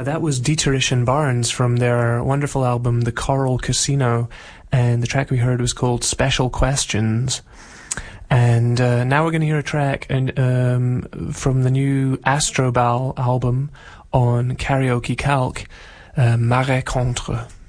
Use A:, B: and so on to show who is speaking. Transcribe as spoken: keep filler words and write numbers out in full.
A: that was Dieterich and Barnes from their wonderful album The Coral Casino, and the track we heard was called Special Questions. And uh, now we're going to hear a track and, um, from the new Astrobal album on Karaoke Calc, uh, Marais Contre.